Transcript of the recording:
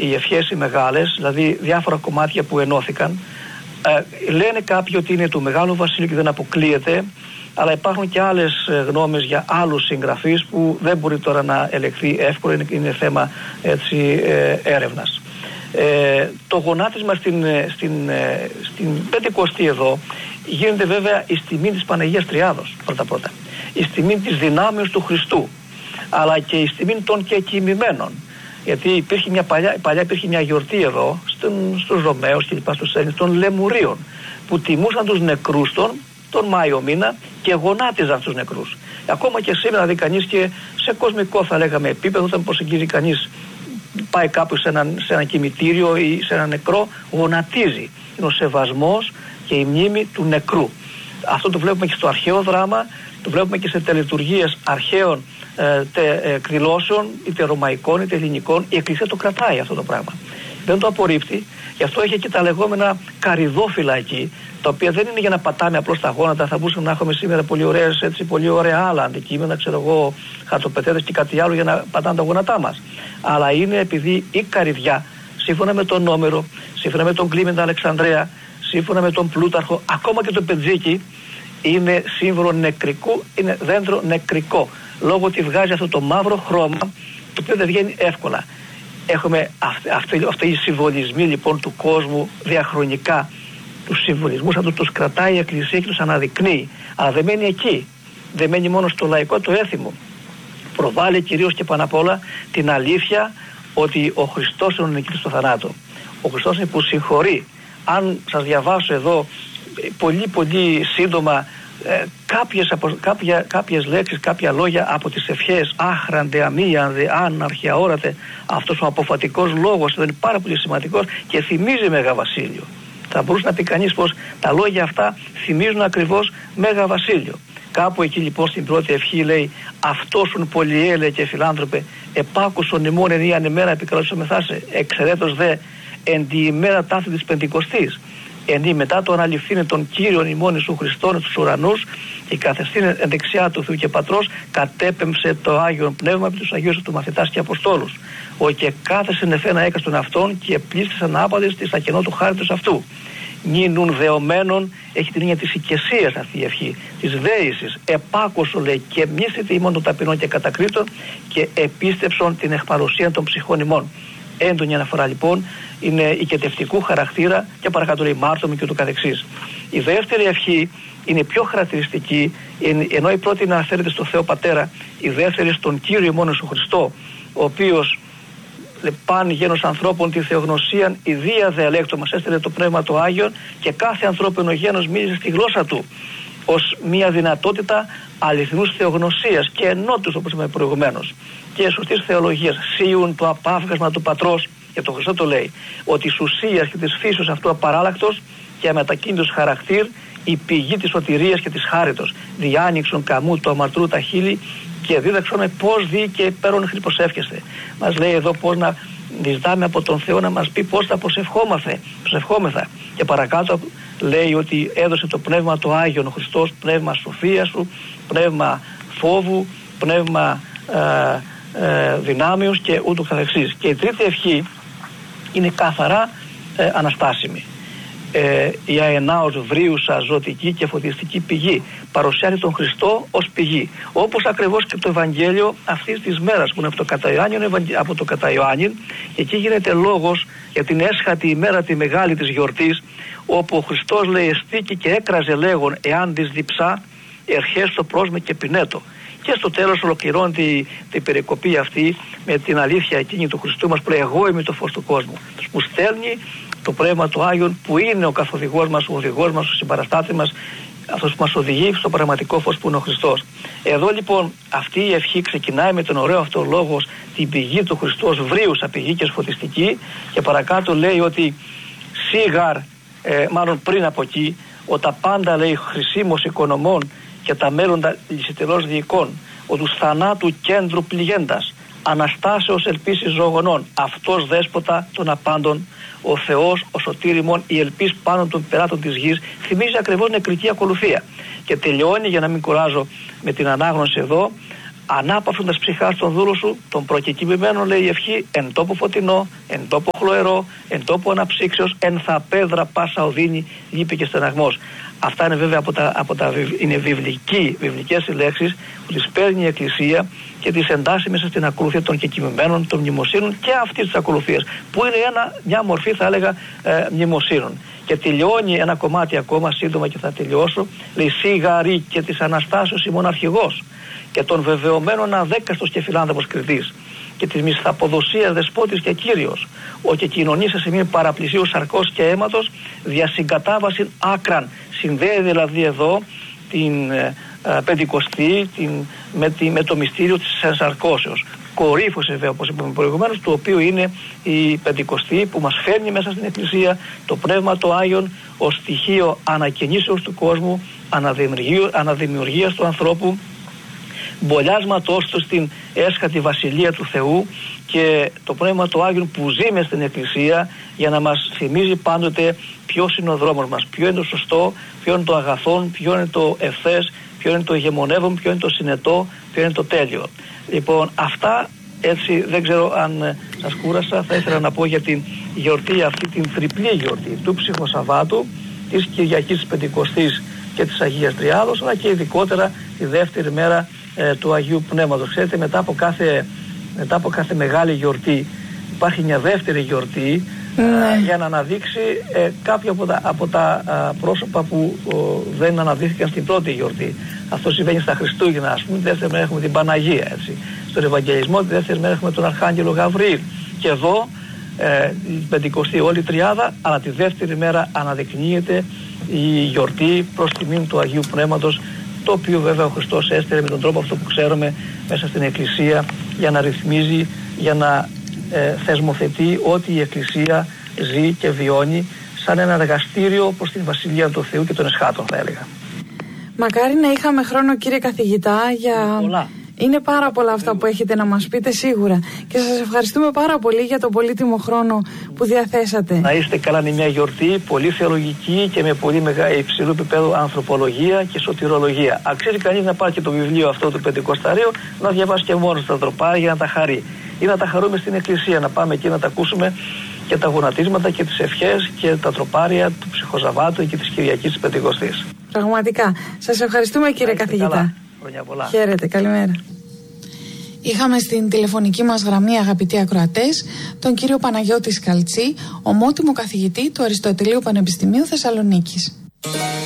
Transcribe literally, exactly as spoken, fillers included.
οι ευχές οι μεγάλες, δηλαδή διάφορα κομμάτια που ενώθηκαν. Ε, λένε κάποιοι ότι είναι του Μεγάλου Βασιλείου και δεν αποκλείεται, αλλά υπάρχουν και άλλες γνώμες για άλλους συγγραφείς που δεν μπορεί τώρα να ελεγχθεί εύκολα, είναι, είναι θέμα έτσι, ε, έρευνας. Ε, το γονάτισμα στην, στην, στην Πεντηκοστή εδώ γίνεται βέβαια η τιμή της Παναγίας Τριάδος πρώτα πρώτα, η τιμή της δυνάμεως του Χριστού, αλλά και η τιμή των κεκοιμημένων, γιατί υπήρχε μια παλιά, παλιά υπήρχε μια γιορτή εδώ στον, στους Ρωμαίους και λοιπά, στους Έλληνες των Λεμουρίων, που τιμούσαν τους νεκρούς των τον Μάιο μήνα και γονάτιζαν τους νεκρούς. Ακόμα και σήμερα δει κανείς και σε κοσμικό θα λέγαμε επίπεδο, όταν προσεγγίζει κανείς, πάει κάπου σε ένα, σε ένα κημητήριο ή σε ένα νεκρό, γονατίζει. Είναι ο σεβασμός και η μνήμη του νεκρού. Αυτό το βλέπουμε και στο αρχαίο δράμα, το βλέπουμε και σε τελετουργίες αρχαίων ε, τε, ε, εκδηλώσεων, είτε ρωμαϊκών είτε ελληνικών. Η Εκκλησία το κρατάει αυτό το πράγμα. Δεν το απορρίπτει, γι' αυτό έχει και τα λεγόμενα καρυδόφυλλα εκεί, τα οποία δεν είναι για να πατάμε απλώς τα γόνατα. Θα μπορούσαμε να έχουμε σήμερα πολύ ωραίες, έτσι, πολύ ωραία άλλα αντικείμενα, ξέρω εγώ, χαρτοπετέδες και κάτι άλλο για να πατάνε τα γόνατά μας. Αλλά είναι επειδή η καρυδιά, σύμφωνα με τον Όμηρο, σύμφωνα με τον Κλίμεντα Αλεξανδρέα, σύμφωνα με τον Πλούταρχο, ακόμα και το πετζίκι, είναι σύμβολο νεκρικού, είναι δέντρο νεκρικό. Λόγω ότι βγάζει αυτό το μαύρο χρώμα, το οποίο δεν βγαίνει εύκολα. Έχουμε αυτοί αυτοί οι συμβολισμοί λοιπόν του κόσμου διαχρονικά, τους συμβολισμούς αυτούς τους κρατάει η Εκκλησία και τους αναδεικνύει. Αλλά δεν μένει εκεί, δεν μένει μόνο στο λαϊκό το έθιμο. Προβάλλει κυρίως και πάνω απ' όλα την αλήθεια ότι ο Χριστός είναι ο νικητής στο θανάτο. Ο Χριστός είναι που συγχωρεί. Αν σας διαβάσω εδώ πολύ πολύ σύντομα ε, κάποιες, απο, κάποια, κάποιες λέξεις, κάποια λόγια από τις ευχές, άχραντε, αμίανδε, άναρχε, αόρατε, αυτός ο αποφατικός λόγος είναι πάρα πολύ σημαντικός και θυμίζει Μέγα Βασίλειο. Θα μπορούσε να πει κανείς πως τα λόγια αυτά θυμίζουν ακριβώς Μέγα Βασίλειο. Κάπου εκεί λοιπόν στην πρώτη ευχή λέει, αυτόσουν πολυέλε και φιλάνθρωπε, επάκουσον ημών εν ή ανεμέρα επικαλώσομεθάσε, εξαιρέτως δε εν τη ημέρα τάφη της Πεντηκοστής. Ενή μετά το αναληφθήνε των Κύριων ημών Ιησού Χριστόν στους ουρανούς και καθεστήνε εν δεξιά του Θεού και Πατρός, κατέπεμψε το Άγιον Πνεύμα επί τους Αγίους του μαθητάς και Αποστόλους. Ο και κάθεσεν εφένα έκαστον αυτών και πλήστησαν άπαντες της ακενό του χάριτος αυτού. Νίνουν δεωμένων, έχει την έννοια της οικεσίας αυτή η ευχή, της δέησης. Επάκουσο λέει και μνήστητε ημών των ταπεινών και κατακρίτων και επίστεψον την εχπαρουσία των ψυχών ημών. Έντονη αναφορά λοιπόν, είναι οικετευτικού χαρακτήρα και παρακάτω λέει μάρτωμη και ούτω καθεξής. Η δεύτερη ευχή είναι πιο χαρακτηριστική, ενώ η πρώτη αναφέρεται στο Θεό Πατέρα, η δεύτερη στον Κύριο ημών Ιησού Χριστό, ο οποίος παν γένος ανθρώπων τη θεογνωσίαν ιδία διαλέκτο μας έστειλε το Πνεύμα το Άγιον και κάθε ανθρώπινο γένος μίλησε στη γλώσσα του ως μια δυνατότητα αληθινούς θεογνωσίας και ενότητας, όπως είπαμε προηγουμένως, και σωστής θεολογίας. Σύουν το απάφγασμα του Πατρός, και το Χριστό το λέει, ότι της ουσίας και της φύσεως αυτού απαράλλακτος και αμετακίνητος χαρακτήρ, η πηγή της σωτηρίας και της χάριτος. Διάνοιξον καμού το αμαρτρού τα χείλη και δίδαξον πώς δει και υπέρον προσεύχεστε. Μας λέει εδώ πώς να ζητάμε από τον Θεό να μας πει πώς θα προσευχόμαστε, προσευχόμεθα. Και παρακάτω λέει ότι έδωσε το Πνεύμα το Άγιον ο Χριστός, πνεύμα σοφίας σου, πνεύμα φόβου, πνεύμα ε, ε, δυνάμεως και ούτω καθεξής. Και η τρίτη ευχή είναι καθαρά ε, αναστάσιμη. Ε, η αενάως βρίουσα ζωτική και φωτιστική πηγή παρουσιάζει τον Χριστό ως πηγή, όπως ακριβώς και το Ευαγγέλιο αυτής της μέρας που είναι από το κατά Ιωάννην, από το κατά Ιωάννην, και εκεί γίνεται λόγος για την έσχατη ημέρα τη μεγάλη της γιορτής, όπου ο Χριστός λέει εστίκη και έκραζε λέγον εάν της διψά ερχές στο πρόσμε και πινέτο. Και στο τέλος ολοκληρώνει την τη περικοπή αυτή με την αλήθεια εκείνη του Χριστού μας που λέει εγώ είμαι το φως του κόσμου, που στέλνει το Πνεύμα του Άγιον που είναι ο καθοδηγός μας, ο οδηγός μας, ο συμπαραστάτης μας, αυτός που μας οδηγεί στο πραγματικό φως που είναι ο Χριστός. Εδώ λοιπόν αυτή η ευχή ξεκινάει με τον ωραίο αυτό λόγο, την πηγή του Χριστού ως βρίουσα πηγή και σφωτιστική, και παρακάτω λέει ότι σίγαρ, ε, μάλλον πριν από εκεί, ο τα πάντα λέει χρησίμος οικονομών και τα μέλλοντα λυσιτελώς διοικών, ο τους θανάτου κέντρου πληγέντας, αναστάσεως ελπίσης ζωγονών, αυτός δέσποτα των απάντων, ο Θεός, ο σωτήριμον, η ελπίς πάνω των περάτων της γης, θυμίζει ακριβώς νεκρική ακολουθία. Και τελειώνει, για να μην κουράζω με την ανάγνωση εδώ, ανάπαυσοντας ψυχάς τον δούλο σου, τον προκεκοιμημένο, λέει η ευχή, εν τόπο φωτεινό, εν τόπο χλωερό, εν τόπο αναψύξεως, εν θα πέδρα πάσα οδύνη, λύπη και στεναγμός. Αυτά είναι βέβαια από τα, από τα είναι βιβλική, βιβλικές λέξεις που τις παίρνει η Εκκλησία και τις εντάσσει μέσα στην ακολουθία των κεκοιμημένων, των μνημοσύνων και αυτής της ακολουθίας, που είναι ένα, μια μορφή, θα έλεγα, ε, μνημοσύνων. Και τελειώνει ένα κομμάτι ακόμα, σύντομα και θα τελειώσω, λέει σιγαρή και της Αναστάσεως ημών αρχηγός και των βεβαιωμένων αδέκαστος και φιλάνθρωπος κριτής και της μισθαποδοσίας δεσπότης και κύριος, ο και κοινωνήσα σε μια παραπλησίου σαρκός και αίματος δια συγκατάβαση άκραν. Συνδέει δηλαδή εδώ την ε, ε, Πεντηκοστή την, με, τη, με το μυστήριο της ενσαρκώσεως. Κορύφωση βέβαια, όπως είπαμε προηγουμένως, του οποίου είναι η Πεντηκοστή που μας φέρνει μέσα στην Εκκλησία το Πνεύμα το Άγιον ως στοιχείο ανακαινήσεως του κόσμου, αναδημιουργίας του ανθρώπου, μπολιάσματός του στην έσχατη βασιλεία του Θεού και το Πνεύμα του Άγιον που ζει μες στην Εκκλησία για να μας θυμίζει πάντοτε ποιος είναι ο δρόμος μας, ποιο είναι το σωστό, ποιο είναι το αγαθόν, ποιο είναι το ευθές, ποιο είναι το ηγεμονεύον, ποιο είναι το συνετό, ποιο είναι το τέλειο. Λοιπόν, αυτά έτσι δεν ξέρω αν σας κούρασα. Θα ήθελα να πω για την γιορτή αυτή, την τριπλή γιορτή του Ψυχοσαββάτου, της Κυριακής της Πεντηκοστής και της Αγίας Τριάδος, αλλά και ειδικότερα τη δεύτερη μέρα ε, του Αγίου Πνεύματος. Ξέρετε, μετά από κάθε, μετά από κάθε μεγάλη γιορτή υπάρχει μια δεύτερη γιορτή ναι. ε, για να αναδείξει ε, κάποια από τα, από τα ε, πρόσωπα που ε, δεν αναδείχθηκαν στην πρώτη γιορτή. Αυτό συμβαίνει στα Χριστούγεννα, ας πούμε. Τη δεύτερη μέρα έχουμε την Παναγία, έτσι. Στον Ευαγγελισμό τη δεύτερη μέρα έχουμε τον Αρχάγγελο Γαβριήλ. Και εδώ ε, η Πεντηκοστή όλη η τριάδα, αλλά τη δεύτερη μέρα αναδεικνύεται η γιορτή προς τιμήν του Αγίου Πνεύματος, το οποίο βέβαια ο Χριστός έστερε με τον τρόπο αυτό που ξέρουμε μέσα στην Εκκλησία για να ρυθμίζει, για να ε, θεσμοθετεί ότι η Εκκλησία ζει και βιώνει σαν ένα εργαστήριο προς την Βασιλεία του Θεού και των εσχάτων, θα έλεγα. Μακάρι να είχαμε χρόνο, κύριε καθηγητά, για... Πολλά. Είναι πάρα πολλά αυτά που έχετε να μας πείτε σίγουρα και σας ευχαριστούμε πάρα πολύ για τον πολύτιμο χρόνο που διαθέσατε. Να είστε καλά, είναι μια γιορτή πολύ θεολογική και με πολύ μεγάλη υψηλού επίπεδου ανθρωπολογία και σωτηρολογία. Αξίζει κανείς να πάρει και το βιβλίο αυτό του Πεντηκοσταρίου, να διαβάσει και μόνο στα τροπάρια για να τα χαρεί. Ή να τα χαρούμε στην Εκκλησία, να πάμε εκεί να τα ακούσουμε και τα γονατίσματα και τις ευχές και τα τροπάρια του Ψυχοσαββάτου και της Κυριακής της Πεντηκοστής. Πραγματικά. Σας ευχαριστούμε, κύριε καθηγητά. Καλά. Χρόνια πολλά. Χαίρετε, καλημέρα. Είχαμε στην τηλεφωνική μας γραμμή, αγαπητοί ακροατές, τον κύριο Παναγιώτη Σκαλτσή, ομότιμο καθηγητή του Αριστοτελείου Πανεπιστημίου Θεσσαλονίκης.